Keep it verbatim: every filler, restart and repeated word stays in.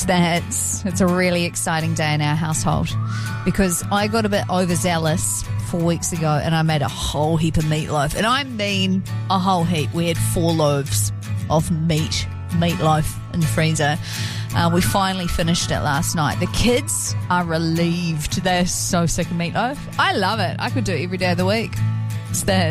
It's that. It's a really exciting day in our household because I got a bit overzealous four weeks ago and I made a whole heap of meatloaf. And I mean a whole heap. We had four loaves of meat, meatloaf in the freezer. Uh, we finally finished it last night. The kids are relieved. They're so sick of meatloaf. I love it. I could do it every day of the week. It's that.